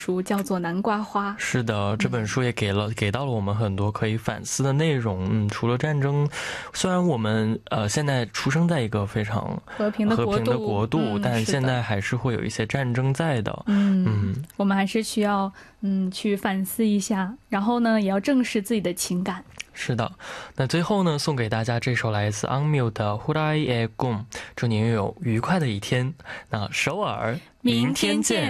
书叫做《南瓜花》。 是的，这本书也给到了我们很多可以反思的内容。除了战争，虽然我们现在出生在一个非常和平的国度， 但现在还是会有一些战争在的。 我们还是需要去反思一下，然后呢也要正视自己的情感。 是的，那最后呢，送给大家这首来自昂缪的《후라이의 꿈》，祝您拥有愉快的一天。那首尔，明天见。